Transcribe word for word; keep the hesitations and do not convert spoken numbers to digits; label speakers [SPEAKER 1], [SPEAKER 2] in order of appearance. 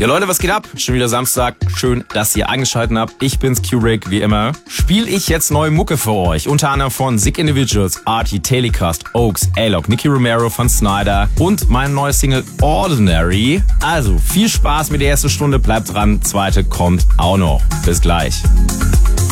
[SPEAKER 1] Ja Leute, was geht ab? Schon wieder Samstag. Schön, dass ihr eingeschaltet habt. Ich bin's, Q-Rick, wie immer. Spiel ich jetzt neue Mucke für euch. Unter anderem von Sick Individuals, Artie, Telecast, Oaks, A-Log, Nicky Romero von Snyder und meine neue Single Ordinary. Also, viel Spaß mit der ersten Stunde. Bleibt dran. Zweite kommt auch noch. Bis gleich.